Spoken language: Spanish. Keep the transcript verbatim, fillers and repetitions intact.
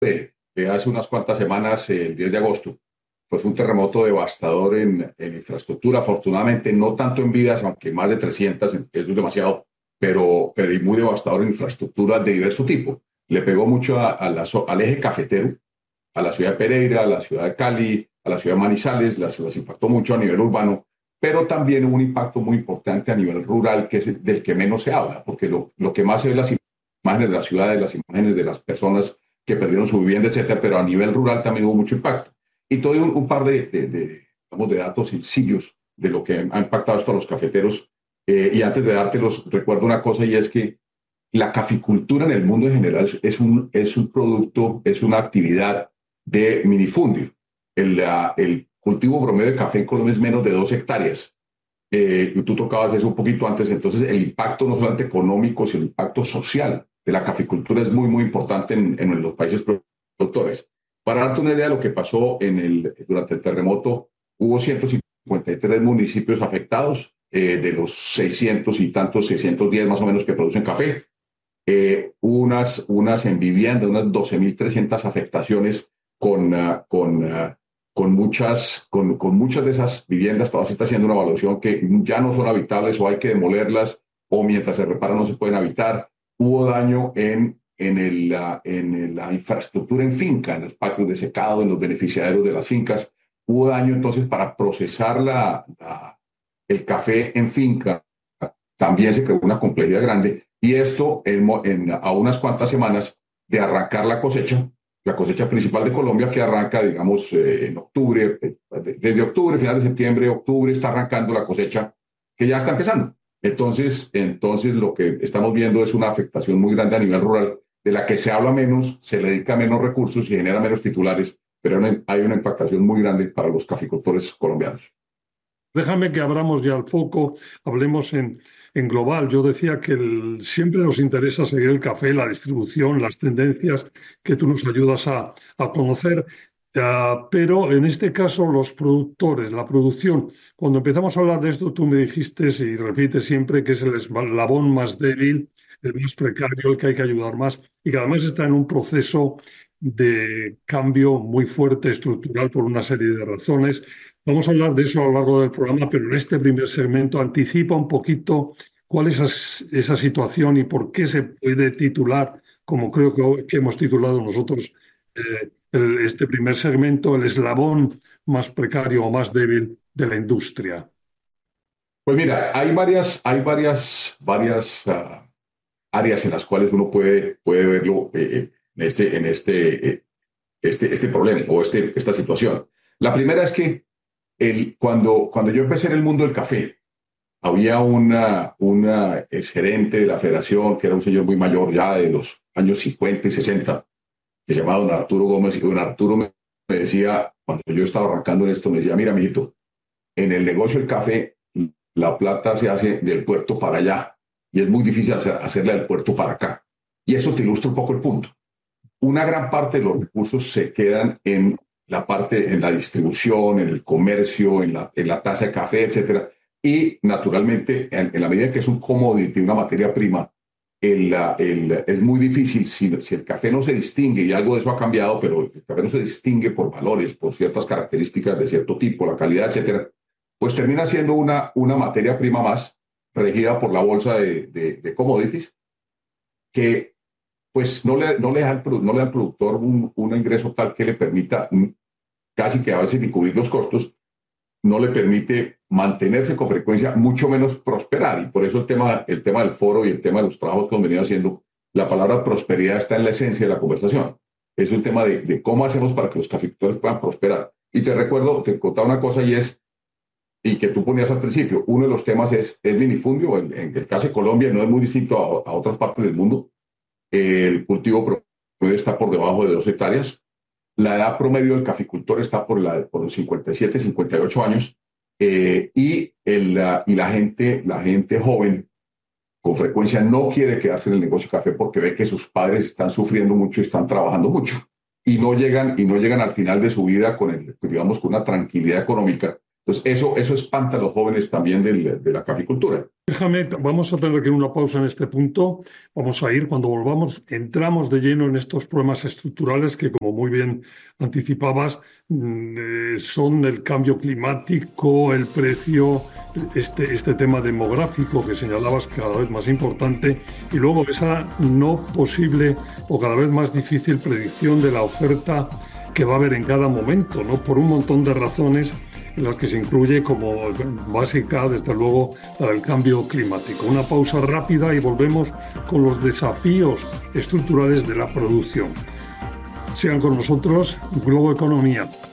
de, de hace unas cuantas semanas, el diez de agosto, pues fue un terremoto devastador en, en infraestructura, afortunadamente no tanto en vidas, aunque más de trescientas, eso es demasiado, pero, pero y muy devastador en infraestructura de diverso tipo. Le pegó mucho a, a la, al eje cafetero, a la ciudad de Pereira, a la ciudad de Cali, a la ciudad de Manizales, las, las impactó mucho a nivel urbano, pero también hubo un impacto muy importante a nivel rural, que es del que menos se habla, porque lo, lo que más se ve es las imágenes de las ciudades, las imágenes de las personas que perdieron su vivienda, etcétera, pero a nivel rural también hubo mucho impacto. Y todo un, un par de, de, de, digamos, de datos sencillos de lo que ha impactado esto a los cafeteros. Eh, y antes de dártelos, recuerdo una cosa, y es que la caficultura en el mundo en general es un, es un producto, es una actividad de minifundio. El, la, el cultivo promedio de café en Colombia es menos de dos hectáreas. Eh, y tú tocabas eso un poquito antes, entonces el impacto no solamente económico, sino el impacto social de la caficultura es muy, muy importante en, en los países productores. Para darte una idea de lo que pasó en el, durante el terremoto, hubo ciento cincuenta y tres municipios afectados, eh, de los seiscientos y tantos, seiscientos diez más o menos que producen café. Eh, unas, unas en vivienda, unas doce mil trescientas afectaciones con, uh, con, uh, con, muchas, con, con muchas de esas viviendas. Todavía se está haciendo una evaluación que ya no son habitables o hay que demolerlas o mientras se reparan no se pueden habitar. Hubo daño en, en, el, uh, en la infraestructura en finca, en los patios de secado, en los beneficiarios de las fincas. Hubo daño entonces para procesar la, la, el café en finca. También se creó una complejidad grande. Y esto en, en, a unas cuantas semanas de arrancar la cosecha, la cosecha principal de Colombia que arranca, digamos, eh, en octubre, eh, desde octubre, final de septiembre, octubre, está arrancando la cosecha que ya está empezando. Entonces, entonces lo que estamos viendo es una afectación muy grande a nivel rural, de la que se habla menos, se le dedica menos recursos y genera menos titulares, pero hay una impactación muy grande para los caficultores colombianos. Déjame que abramos ya el foco, hablemos en, en global. Yo decía que el- siempre nos interesa seguir el café, la distribución, las tendencias que tú nos ayudas a, a conocer. Ah, pero en este caso, los productores, la producción, cuando empezamos a hablar de esto, tú me dijiste y repites siempre que es el eslabón más débil, el más precario, el que hay que ayudar más, y que además está en un proceso de cambio muy fuerte, estructural, por una serie de razones. Vamos a hablar de eso a lo largo del programa, pero en este primer segmento anticipa un poquito cuál es esa, esa situación y por qué se puede titular, como creo que, que hemos titulado nosotros eh, el- este primer segmento, el eslabón más precario o más débil de la industria. Pues mira, hay varias, hay varias, varias uh, áreas en las cuales uno puede, puede verlo eh, en este, en este, eh, este, este problema o este, esta situación. La primera es que el, cuando, cuando yo empecé en el mundo del café, había una, una exgerente de la federación, que era un señor muy mayor ya de los años cincuenta y sesenta, que se llamaba don Arturo Gómez, y don Arturo me, me decía, cuando yo estaba arrancando en esto, me decía, mira, mijito, en el negocio del café, la plata se hace del puerto para allá y es muy difícil hacer, hacerla del puerto para acá. Y eso te ilustra un poco el punto. Una gran parte de los recursos se quedan en la parte, en la distribución, en el comercio, en la, en la taza de café, etcétera. Y naturalmente, en, en la medida que es un commodity, una materia prima, el, el, es muy difícil si, si el café no se distingue, y algo de eso ha cambiado, pero el café no se distingue por valores, por ciertas características de cierto tipo, la calidad, etcétera, pues termina siendo una, una materia prima más regida por la bolsa de, de, de commodities que pues no le, no le, da, al, no le da al productor un, un ingreso tal que le permita casi que a veces ni cubrir los costos, no le permite mantenerse con frecuencia, mucho menos prosperar. Y por eso el tema, el tema del foro y el tema de los trabajos que hemos venido haciendo, la palabra prosperidad está en la esencia de la conversación. Es un tema de, de cómo hacemos para que los caficultores puedan prosperar. Y te recuerdo, te contaba una cosa y es, y que tú ponías al principio, uno de los temas es el minifundio. En, en el caso de Colombia no es muy distinto a, a otras partes del mundo. El cultivo promedio está por debajo de dos hectáreas. La edad promedio del caficultor está por, la, por los cincuenta y siete, cincuenta y ocho años. Eh, y, el, la, y la, gente, la gente joven con frecuencia no quiere quedarse en el negocio de café porque ve que sus padres están sufriendo mucho y están trabajando mucho. Y no llegan, y no llegan al final de su vida con, el, digamos, con una tranquilidad económica Entonces, eso, eso espanta a los jóvenes también del- de la caficultura. Déjame, vamos a tener que ir una pausa en este punto. Vamos a ir, cuando volvamos, entramos de lleno en estos problemas estructurales que, como muy bien anticipabas, mm, eh, son el cambio climático, el precio, este, este tema demográfico que señalabas cada vez más importante, y luego esa no posible o cada vez más difícil predicción de la oferta que va a haber en cada momento, ¿no? Por un montón de razones en las que se incluye como básica, desde luego, la del cambio climático. Una pausa rápida y volvemos con los desafíos estructurales de la producción. Sigan con nosotros, Globo Economía.